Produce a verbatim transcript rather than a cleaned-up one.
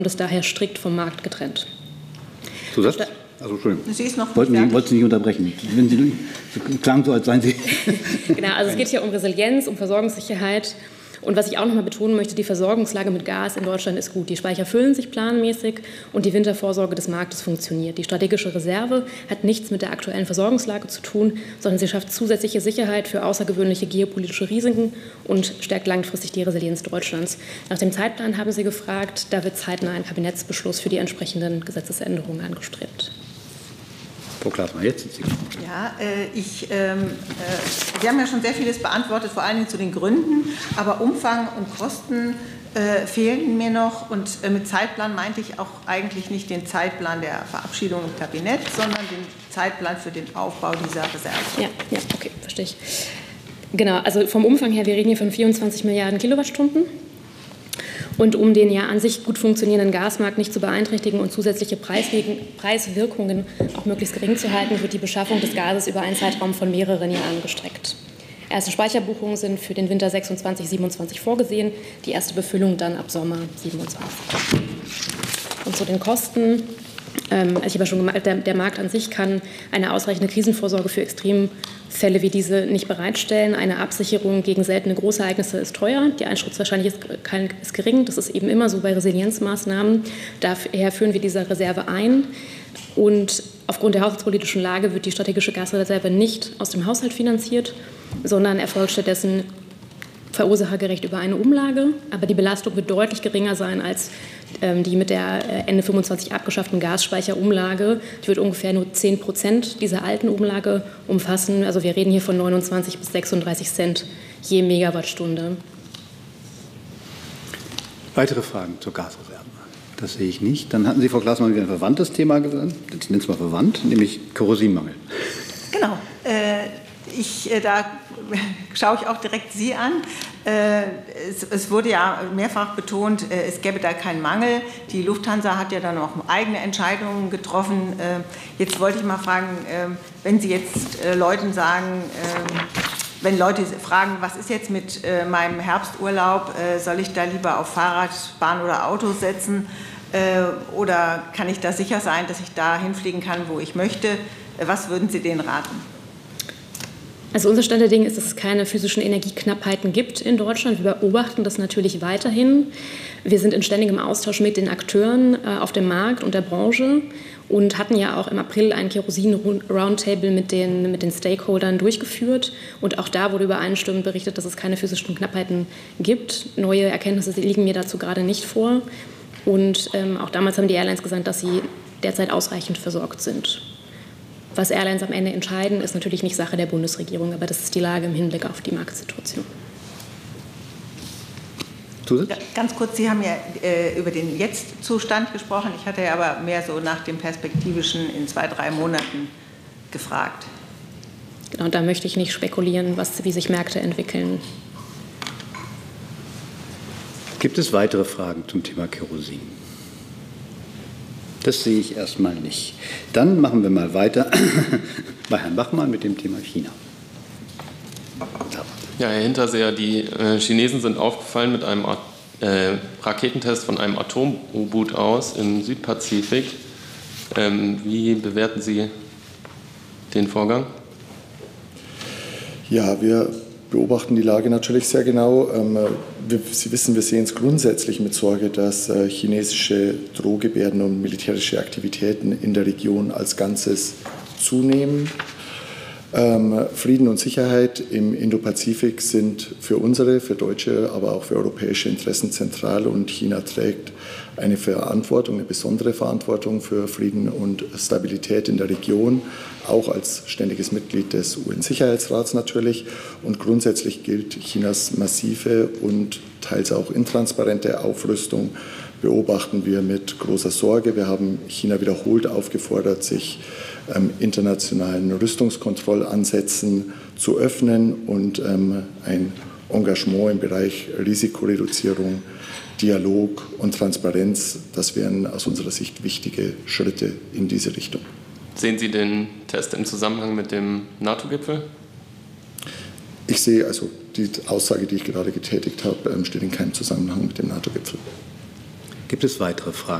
ist daher strikt vom Markt getrennt. Zusatz? Also, Entschuldigung. Sie ist noch Wollten Sie, wollten Sie nicht unterbrechen? Wenn Sie klang so, als seien Sie. Genau, also es geht hier um Resilienz, um Versorgungssicherheit. Und was ich auch noch mal betonen möchte, die Versorgungslage mit Gas in Deutschland ist gut. Die Speicher füllen sich planmäßig und die Wintervorsorge des Marktes funktioniert. Die strategische Reserve hat nichts mit der aktuellen Versorgungslage zu tun, sondern sie schafft zusätzliche Sicherheit für außergewöhnliche geopolitische Risiken und stärkt langfristig die Resilienz Deutschlands. Nach dem Zeitplan haben Sie gefragt, da wird zeitnah ein Kabinettsbeschluss für die entsprechenden Gesetzesänderungen angestrebt. Frau Klaasmann, jetzt sind Sie. Ja, äh, ich, ähm, äh, Sie haben ja schon sehr vieles beantwortet, vor allen Dingen zu den Gründen, aber Umfang und Kosten äh, fehlen mir noch. Und äh, mit Zeitplan meinte ich auch eigentlich nicht den Zeitplan der Verabschiedung im Kabinett, sondern den Zeitplan für den Aufbau dieser Reserve. Ja, ja, okay, verstehe ich. Genau, also vom Umfang her, wir reden hier von vierundzwanzig Milliarden Kilowattstunden. Und um den ja an sich gut funktionierenden Gasmarkt nicht zu beeinträchtigen und zusätzliche Preiswirkungen auch möglichst gering zu halten, wird die Beschaffung des Gases über einen Zeitraum von mehreren Jahren gestreckt. Erste Speicherbuchungen sind für den Winter sechsundzwanzig siebenundzwanzig vorgesehen, die erste Befüllung dann ab Sommer siebenundzwanzig. Und zu den Kosten. Ähm, ich habe ja schon gemeint, der, der Markt an sich kann eine ausreichende Krisenvorsorge für Extremfälle wie diese nicht bereitstellen. Eine Absicherung gegen seltene Großereignisse ist teuer. Die Einsturzwahrscheinlichkeit ist, ist gering. Das ist eben immer so bei Resilienzmaßnahmen. Daher führen wir diese Reserve ein. Und aufgrund der haushaltspolitischen Lage wird die strategische Gasreserve nicht aus dem Haushalt finanziert, sondern erfolgt stattdessen verursachergerecht über eine Umlage. Aber die Belastung wird deutlich geringer sein als ähm, die mit der Ende fünfundzwanzig abgeschafften Gasspeicherumlage. Die wird ungefähr nur zehn Prozent dieser alten Umlage umfassen. Also wir reden hier von neunundzwanzig bis sechsunddreißig Cent je Megawattstunde. Weitere Fragen zur Gasreserve? Das sehe ich nicht. Dann hatten Sie, Frau Klaasmann, wieder ein verwandtes Thema gesagt. Ich nenne es mal verwandt, nämlich Kerosinmangel. Genau. Äh, ich, äh, da schaue ich auch direkt Sie an. Äh, es, es wurde ja mehrfach betont, äh, es gäbe da keinen Mangel. Die Lufthansa hat ja dann auch eigene Entscheidungen getroffen. Äh, jetzt wollte ich mal fragen, äh, wenn Sie jetzt äh, Leuten sagen, äh, wenn Leute fragen, was ist jetzt mit äh, meinem Herbsturlaub, äh, soll ich da lieber auf Fahrrad, Bahn oder Auto setzen äh, oder kann ich da sicher sein, dass ich da hinfliegen kann, wo ich möchte? Äh, was würden Sie denen raten? Also unser Stand der Dinge ist, dass es keine physischen Energieknappheiten gibt in Deutschland. Wir beobachten das natürlich weiterhin. Wir sind in ständigem Austausch mit den Akteuren äh, auf dem Markt und der Branche und hatten ja auch im April ein Kerosin-Roundtable mit den, mit den Stakeholdern durchgeführt. Und auch da wurde übereinstimmend berichtet, dass es keine physischen Knappheiten gibt. Neue Erkenntnisse liegen mir dazu gerade nicht vor. Und ähm, auch damals haben die Airlines gesagt, dass sie derzeit ausreichend versorgt sind. Was Airlines am Ende entscheiden, ist natürlich nicht Sache der Bundesregierung, aber das ist die Lage im Hinblick auf die Marktsituation. Ja, ganz kurz, Sie haben ja äh, über den Jetzt-Zustand gesprochen. Ich hatte ja aber mehr so nach dem Perspektivischen in zwei, drei Monaten gefragt. Genau, da möchte ich nicht spekulieren, was, wie sich Märkte entwickeln. Gibt es weitere Fragen zum Thema Kerosin? Das sehe ich erstmal nicht. Dann machen wir mal weiter bei Herrn Bachmann mit dem Thema China. Ja, Herr Hinterseher, die äh, Chinesen sind aufgefallen mit einem äh, Raketentest von einem Atom-U-Boot aus im Südpazifik. Ähm, wie bewerten Sie den Vorgang? Ja, wir beobachten die Lage natürlich sehr genau. Sie wissen, wir sehen es grundsätzlich mit Sorge, dass chinesische Drohgebärden und militärische Aktivitäten in der Region als Ganzes zunehmen. Frieden und Sicherheit im Indopazifik sind für unsere, für deutsche, aber auch für europäische Interessen zentral und China trägt eine Verantwortung, eine besondere Verantwortung für Frieden und Stabilität in der Region, auch als ständiges Mitglied des U N-Sicherheitsrats natürlich. Und grundsätzlich gilt Chinas massive und teils auch intransparente Aufrüstung beobachten wir mit großer Sorge. Wir haben China wiederholt aufgefordert, sich ähm, internationalen Rüstungskontrollansätzen zu öffnen und ähm, ein Engagement im Bereich Risikoreduzierung, Dialog und Transparenz, das wären aus unserer Sicht wichtige Schritte in diese Richtung. Sehen Sie den Test im Zusammenhang mit dem NATO-Gipfel? Ich sehe also die Aussage, die ich gerade getätigt habe, steht in keinem Zusammenhang mit dem NATO-Gipfel. Gibt es weitere Fragen?